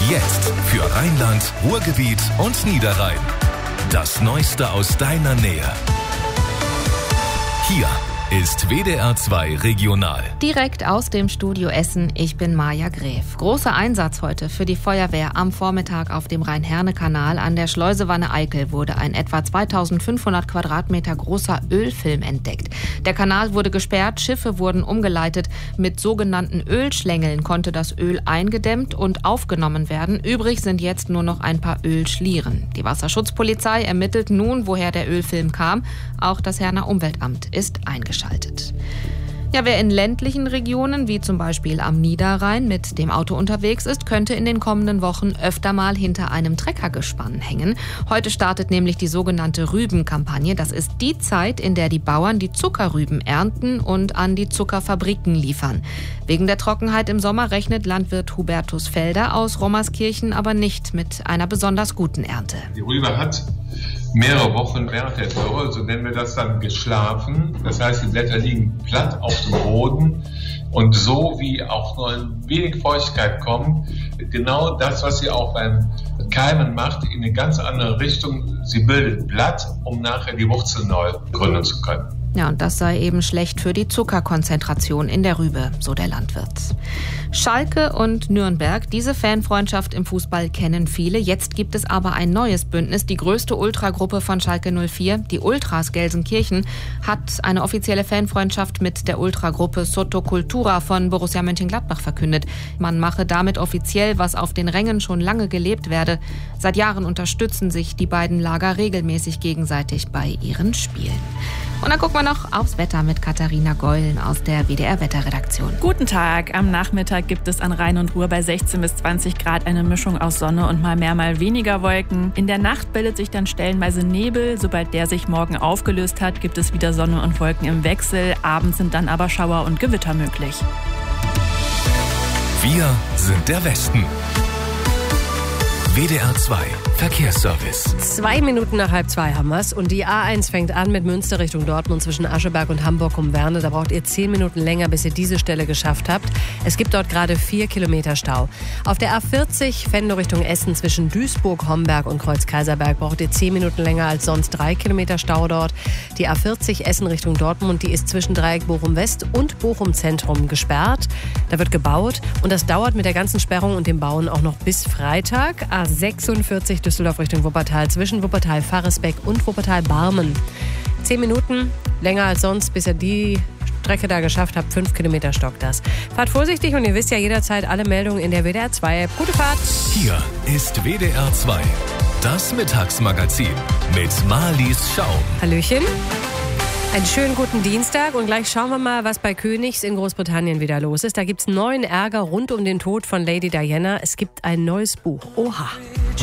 Jetzt für Rheinland, Ruhrgebiet und Niederrhein. Das Neueste aus deiner Nähe. Hier ist WDR 2 Regional. Direkt aus dem Studio Essen, ich bin Maja Gräf. Großer Einsatz heute für die Feuerwehr. Am Vormittag auf dem Rhein-Herne-Kanal an der Schleusewanne-Eickel wurde ein etwa 2500 Quadratmeter großer Ölfilm entdeckt. Der Kanal wurde gesperrt, Schiffe wurden umgeleitet. Mit sogenannten Ölschlängeln konnte das Öl eingedämmt und aufgenommen werden. Übrig sind jetzt nur noch ein paar Ölschlieren. Die Wasserschutzpolizei ermittelt nun, woher der Ölfilm kam. Auch das Herner Umweltamt ist eingeschaltet. Ja, wer in ländlichen Regionen, wie zum Beispiel am Niederrhein, mit dem Auto unterwegs ist, könnte in den kommenden Wochen öfter mal hinter einem Treckergespann hängen. Heute startet nämlich die sogenannte Rübenkampagne. Das ist die Zeit, in der die Bauern die Zuckerrüben ernten und an die Zuckerfabriken liefern. Wegen der Trockenheit im Sommer rechnet Landwirt Hubertus Felder aus Rommerskirchen aber nicht mit einer besonders guten Ernte. Die Rübe hat mehrere Wochen während der Dürre, so nennen wir das dann, geschlafen. Das heißt, die Blätter liegen platt auf dem Boden und so wie auch nur ein wenig Feuchtigkeit kommt, genau das, was sie auch beim Keimen macht, in eine ganz andere Richtung. Sie bildet Blatt, um nachher die Wurzel neu gründen zu können. Ja, und das sei eben schlecht für die Zuckerkonzentration in der Rübe, so der Landwirt. Schalke und Nürnberg, diese Fanfreundschaft im Fußball kennen viele. Jetzt gibt es aber ein neues Bündnis. Die größte Ultragruppe von Schalke 04, die Ultras Gelsenkirchen, hat eine offizielle Fanfreundschaft mit der Ultragruppe Soto Cultura von Borussia Mönchengladbach verkündet. Man mache damit offiziell, was auf den Rängen schon lange gelebt werde. Seit Jahren unterstützen sich die beiden Lager regelmäßig gegenseitig bei ihren Spielen. Und dann gucken wir noch aufs Wetter mit Katharina Geulen aus der WDR-Wetterredaktion. Guten Tag. Am Nachmittag gibt es an Rhein und Ruhr bei 16 bis 20 Grad eine Mischung aus Sonne und mal mehr, mal weniger Wolken. In der Nacht bildet sich dann stellenweise Nebel. Sobald der sich morgen aufgelöst hat, gibt es wieder Sonne und Wolken im Wechsel. Abends sind dann aber Schauer und Gewitter möglich. Wir sind der Westen. WDR 2 Verkehrsservice. 2 Minuten nach 1:30 haben wir's. Und die A1 fängt an mit Münster Richtung Dortmund zwischen Ascheberg und Hamburg um Werne. Da braucht ihr 10 Minuten länger, bis ihr diese Stelle geschafft habt. Es gibt dort gerade 4 Kilometer Stau. Auf der A40 Venlo Richtung Essen zwischen Duisburg, Homberg und Kreuz-Kaiserberg braucht ihr 10 Minuten länger als sonst. 3 Kilometer Stau dort. Die A40 Essen Richtung Dortmund, die ist zwischen Dreieck Bochum West und Bochum Zentrum gesperrt. Da wird gebaut und das dauert mit der ganzen Sperrung und dem Bauen auch noch bis Freitag. A46 Düsseldorf Richtung Wuppertal zwischen Wuppertal-Faresbeck und Wuppertal-Barmen. 10 Minuten länger als sonst, bis ihr die Strecke da geschafft habt. 5 Kilometer stockt das. Fahrt vorsichtig und ihr wisst ja jederzeit alle Meldungen in der WDR 2 App. Gute Fahrt! Hier ist WDR 2, das Mittagsmagazin mit Marlies Schaum. Hallöchen. Einen schönen guten Dienstag und gleich schauen wir mal, was bei Königs in Großbritannien wieder los ist. Da gibt's neuen Ärger rund um den Tod von Lady Diana. Es gibt ein neues Buch. Oha.